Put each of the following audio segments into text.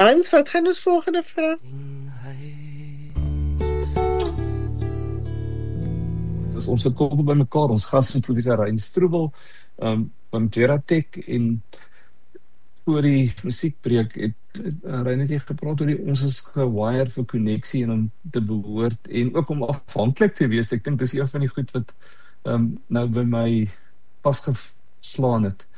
Hans, wat gaan ons volgende vraag? Dis ons koppel by mekaar, ons gas is professor Rein Stroebel van Geratech, en voor die musiekbreek het Rein het jy gepraat oor ons is gewired vir konneksie en om te behoort en ook om afhanklik te wees. Ek dink dis een van die goed wat nou by my pasgeslaan het.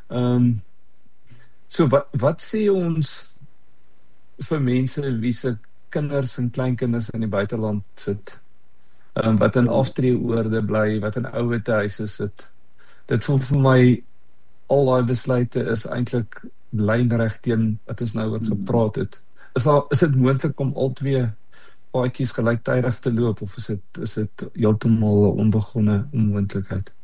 So wat sê ons vir mense wie se kinders en kleinkinders in die buiteland sit, wat in aftreeoorde bly, wat in ouerhuise sit? Dit voel vir my al daai besluite is eintlik lynreg teen wat ons nou wat gepraat het. Is dit moontlik om al twee paadjies gelyktydig te loop, of is dit heeltemal 'n onbegonne onmoontlikheid?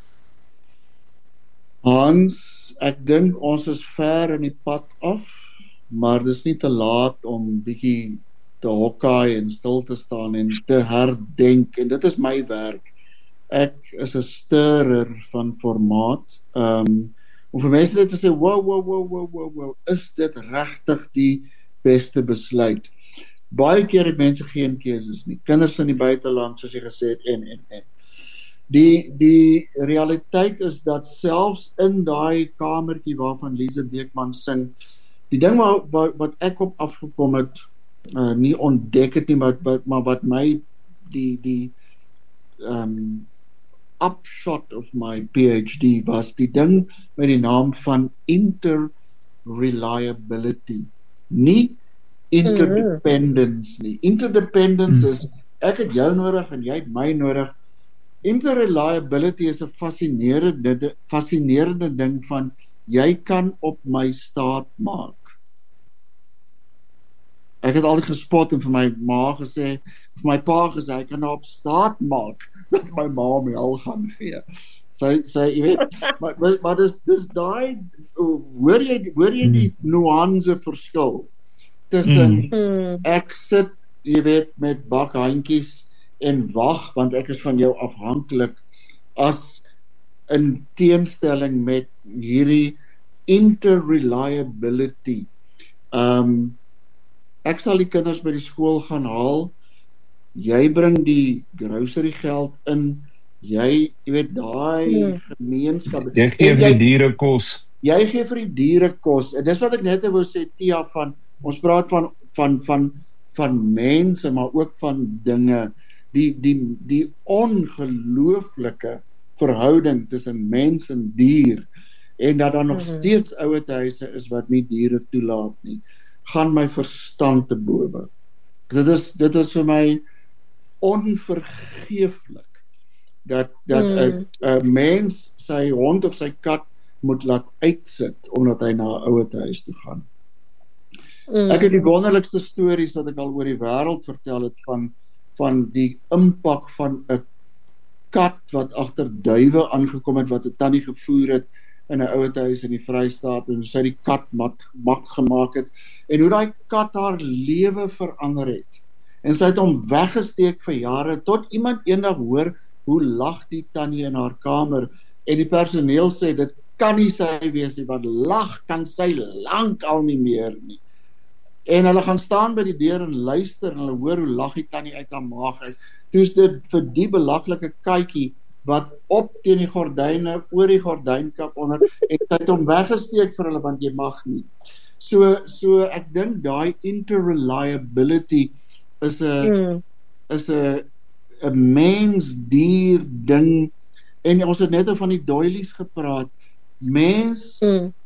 Hans, ek dink ons is ver in die pad af, maar dis nie te laat om bietjie te hokkaai en stil te staan en te herdenk, en dit is my werk. Ek is 'n stirrer van formaat, om vir mense dit te sê, wow, is dit regtig die beste besluit? Baie keer het mense geen keuses nie, kinders in die buiteland, soos jy gesê het, en. Die realiteit is dat selfs in daai kamertjie waarvan Lise Beekman sing, die ding wat ek op afgekom het, nie ontdek het nie, maar wat my die upshot of my PhD was, die ding met die naam van interreliability, nie interdependence nie. Interdependence is, ek het jou nodig en jy het my nodig. Interreliability is 'n fascinerende ding van, jy kan op my staat maak. Ek het altyd gespot en vir my ma gesê, vir my pa gesê, ek kan op staat maak, dat my ma my al gaan gee. Sy jy weet, maar dis daai, hoor jy die nuance verskil tussen, ek sit, jy weet, met bakhandjies en wag, want ek is van jou afhanklik, as in teenstelling met hierdie interreliability. Ek sal die kinders by die skool gaan haal, jy bring die grocery geld in, jy weet, daai gemeenskap. Jy gee vir die diere kos. Jy gee vir die diere kos, en dis wat ek net wou sê, Tia, ons praat van mense, maar ook van dinge, die ongelooflike verhouding tussen mens en dier, en dat daar nog steeds ouerhuise is wat nie diere toelaat nie, gaan my verstand te bowe. Dit is vir my onvergeeflik, dat 'n mens sy hond of sy kat moet laat uitsit, omdat hy na 'n ouerhuis toe gaan. Ek het die wonderlikste stories wat ek al oor die wêreld vertel het, van die impak van 'n kat wat agter duwe aangekom het, wat 'n tannie gevoer het in 'n ouerhuis in die Vrystaat, en sy die kat mak gemaak het, en hoe daai kat haar lewe verander het, en sy het hom weggesteek vir jare, tot iemand eendag hoor, hoe lag die tannie in haar kamer, en die personeel sê, dit kan nie sy wees nie, want lag kan sy lank al nie meer nie. En hulle gaan staan by die deur en luister, en hulle hoor hoe lag die tannie uit haar maag uit. Toe is dit vir die belaglike katjie, wat op teen die gordyne, oor die gordynkap onder, en sy het hom weggesteek vir hulle, want jy mag nie. So ek dink daai interreliability is 'n mens-dier ding, en ons het net van die doilies gepraat. Mens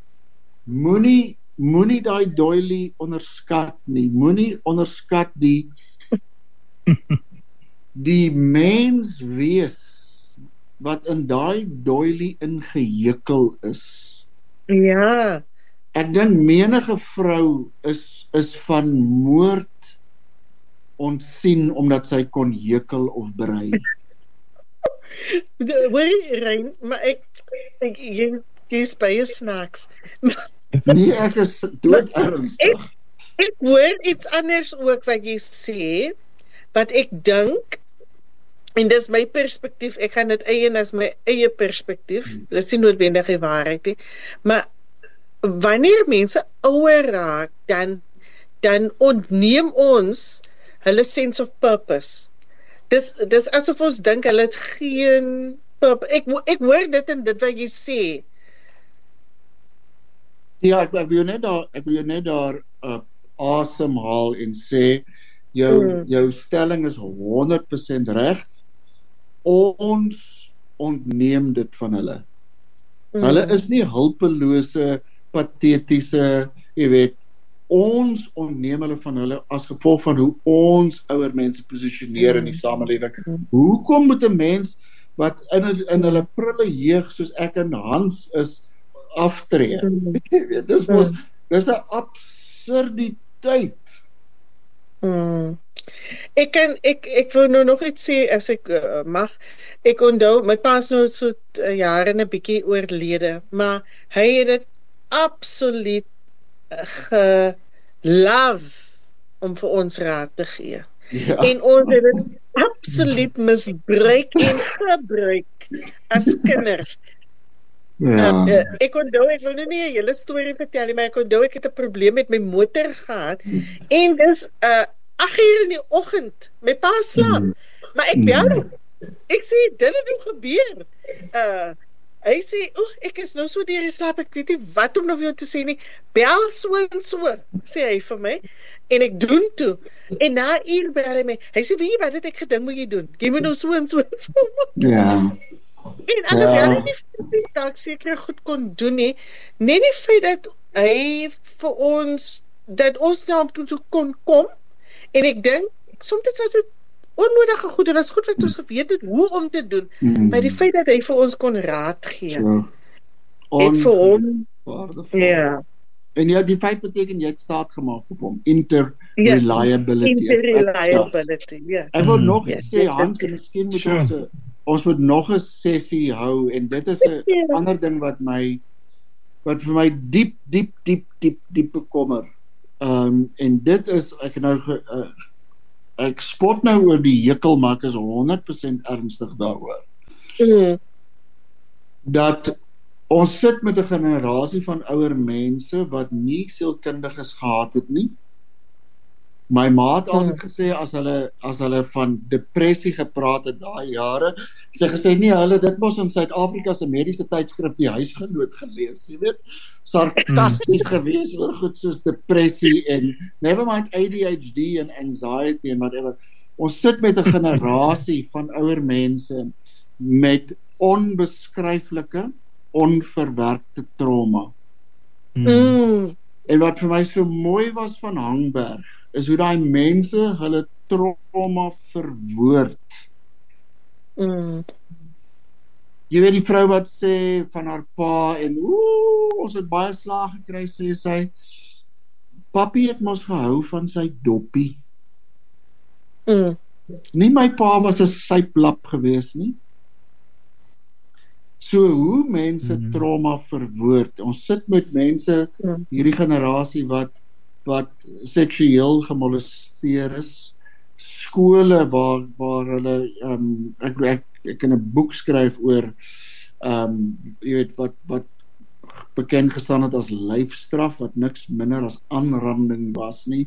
moenie daai doilie onderskat nie, moenie onderskat die mens wees wat in daai doilie ingehekel is. Ja. Ek dink menige vrou is van moord ontsien omdat sy kon hekel of brei. Hoor jy, Rein, maar jy is baie snaaks. Nee, ek is dood ernstig. Ek hoor iets anders ook wat jy sê, wat ek dink, en dis my perspektief, ek gaan dit eien as my eie perspektief, dis nie noodwendig die waarheid nie, maar wanneer mense ouer raak, dan dan ontneem ons hulle sense of purpose. Dis asof ons dink hulle het geen purpose. Ek hoor dit en dit wat jy sê. Ja, ek wil jou net daar asemhaal en sê jou stelling is 100% reg. Ons ontneem dit van hulle. Hulle is nie hulpelose, patetiese, jy weet, ons ontneem hulle van hulle as gevolg van hoe ons ouer mense posisioneer in die samelewing. Hoekom moet 'n mens wat in hulle prille jeug soos ek en Hans is aftree? Dis 'n absurditeit. Ek wil nou nog iets sê as ek mag. Ek onthou, my pa is nou so jare en 'n bietjie oorlede, maar hy het dit absoluut gelove om vir ons raad te gee. Ja. En ons het dit absoluut misbruik en gebruik as kinders. Ja. Ek onthou, ek wil nou nie 'n hele storie vertel nie, maar ek onthou ek het 'n probleem met my motor gehad en dis 8 uur in die oggend. My pa slaap, maar ek bel hom. Ek sê, dit het nou gebeur. Hy sê, ek is nou so deur die slaap, ek weet nie wat om nou vir jou te sê nie. Bel so en so, sê hy vir my. En ek doen toe. En na 'n uur bel hy my. Hy sê, weet jy wat het ek gedink moet jy doen? Jy moet nou so en so en so. Ja. En alhoewel hy nie presies dalk seker goed kon doen nie, net die feit dat hy vir ons, dat ons na hom toe kon kom, en ek dink, soms was dit onnodige goed, en was goed wat ons geweet het hoe om te doen, maar die feit dat hy vir ons kon raad gee, het vir hom, ja. En ja, die feit beteken jy het staat gemaak op hom, interreliability. Interreliability, ja. Ek wil nog sê, Hans, en miskien moet ons moet nog 'n sessie hou, en dit is 'n ander ding wat vir my diep bekommer. En dit is, ek spot nou oor die hekel, maar ek is 100% ernstig daaroor. Dat ons sit met 'n generasie van ouer mense wat nie sielkundiges gehad het nie. My ma het altyd gesê, as hulle van depressie gepraat het daai jare, sy gesê, nee, hulle dit mos in Suid-Afrika se mediese tydskrif die Huisgenoot gelees, jy weet, sarkasties gewees oor goed soos depressie en never mind ADHD en anxiety en whatever. Ons sit met 'n generasie van ouer mense met onbeskryflike, onverwerkte trauma. En wat vir my so mooi was van Hangberg, is hoe daai mense hulle trauma verwoord. Jy weet die vrou wat sê van haar pa en ons het baie slag gekry, sê sy, papi het mos gehou van sy doppie. Nie my pa was 'n syplap gewees nie. So hoe mense trauma verwoord. Ons sit met mense, hierdie generasie wat seksueel gemolesteer is, skole waar hulle ek in 'n boek skryf oor jy weet wat bekend gestaan het as lyfstraf, wat niks minder as aanranding was nie.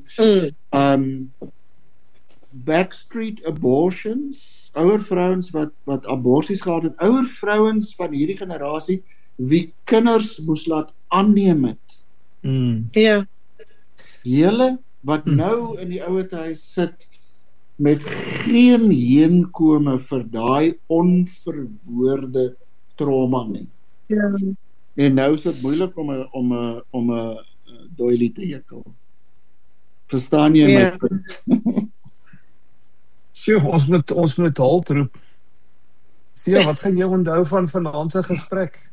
Backstreet abortions, ouer vrouens wat aborsies gehad het, ouer vrouens van hierdie generasie wie kinders moes laat aanneem het. Ja. Julle wat nou in die ouerhuis sit met geen heenkome vir daai onverwoorde trauma nie. Ja. En nou is dit moeilik om 'n doilie te hekel. Verstaan jy my punt? So, ons moet halt roep. Sia, wat gaan jy onthou van vanaand se gesprek?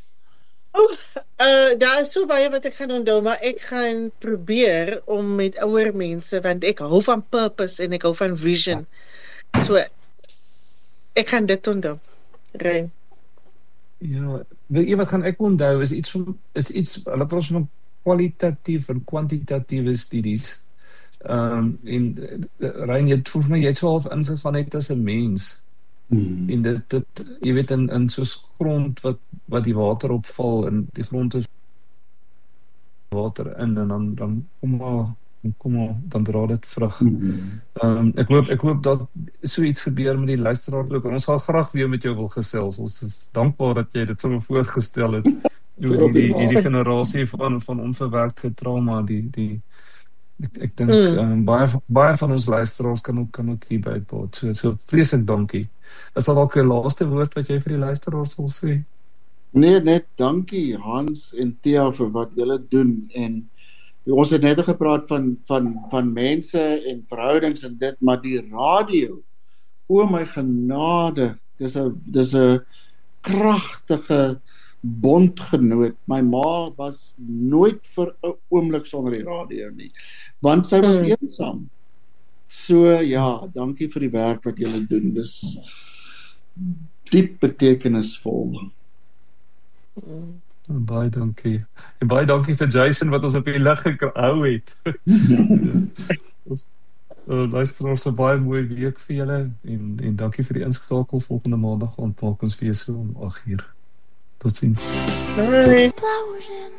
Daar is so baie wat ek gaan onthou, maar ek gaan probeer om met ouer mense, want ek hou van purpose en ek hou van vision. So, ek gaan dit onthou. Rein. Ja, weet jy wat gaan ek onthou, is iets, hulle praat van kwalitatief en kwantitatieve studies. En Rein, jy voel vir my, jy het so half ingegaan net as 'n mens. En dit jy weet in soos grond wat die water opval en die grond is water in en dan kom maar kom maar, dan dra dit vrug. Ek hoop dat so iets gebeur met die luisteraar ook. Ons sal graag weer met jou wil gesels. Ons is dankbaar dat jy dit so voorgestel het. Oor die generasie van onverwerkte trauma, ek dink baie van ons luisteraars kan ook hierby baat. So vreeslik dankie. Is daar dalk 'n laaste woord wat jy vir die luisteraars wil sê? Nee, net dankie Hans en Thea vir wat julle doen, en ons het net gepraat van mense en verhoudings en dit, maar die radio, o my genade, dis 'n kragtige bondgenoot. My ma was nooit vir 'n oomblik sonder die radio nie, want sy was eensaam. So ja, dankie vir die werk wat julle doen. Dis diep betekenisvol. Baie dankie. En baie dankie vir Jason wat ons op die lig gehou het. Luisteraars, 'n baie mooi week vir julle en dankie vir die inskakel. Volgende maandag ontwaak ons weer so om 8:00. Tot ziens. Bye.